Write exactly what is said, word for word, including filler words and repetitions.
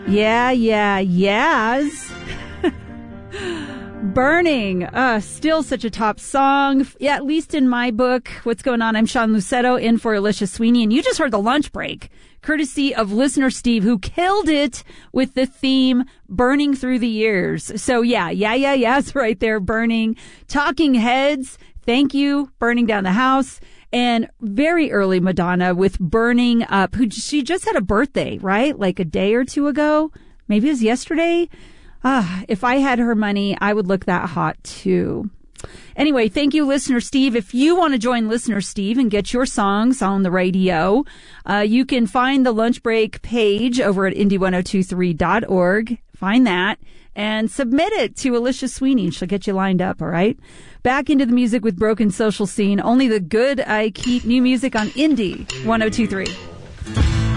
Yeah, yeah, yes. Burning. Uh, still such a top song. Yeah, at least in my book. What's going on? I'm Sean Lucetto in for Alicia Sweeney. And you just heard the lunch break, courtesy of listener Steve, who killed it with the theme Burning Through the Years. So yeah, yeah, yeah, yes, right there. Burning. Talking Heads. Thank you. Burning Down the House. And very early Madonna with Burning Up, who she just had a birthday, right? Like a day or two ago. Maybe it was yesterday. Ah, if I had her money, I would look that hot too. Anyway, thank you, Listener Steve. If you want to join Listener Steve and get your songs on the radio, uh, you can find the lunch break page over at indie ten twenty-three dot org. Find that and submit it to Alicia Sweeney. She'll get you lined up, all right? Back into the music with Broken Social Scene. Only the good I keep. New music on Indie ten twenty-three.